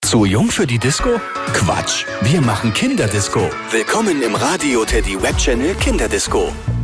Zu jung für die Disco? Quatsch, wir machen Kinderdisco. Willkommen im Radio Teddy Webchannel Kinderdisco.